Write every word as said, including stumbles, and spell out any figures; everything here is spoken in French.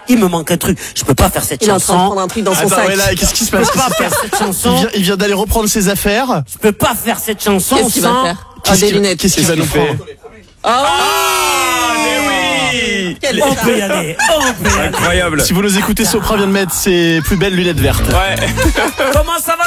il me manque un truc. Je peux pas faire cette Il est en train de chanson. prendre un truc dans son Attends, sac. ouais, là, qu'est-ce qui se Je peux passe? pas faire cette Il chanson. vient, il vient d'aller reprendre ses affaires. Je peux pas faire cette chanson Qu'est-ce qu'il va sans. faire? Ah, Qu'est-ce des qu'il- lunettes. Qu'est-ce qu'il va nous qu'il fait prendre? Ah, mais oui. quel On état. peut y aller. On peut y aller. Incroyable. Si vous nous écoutez, Sopra vient de mettre ses plus belles lunettes vertes. Ouais. Comment ça va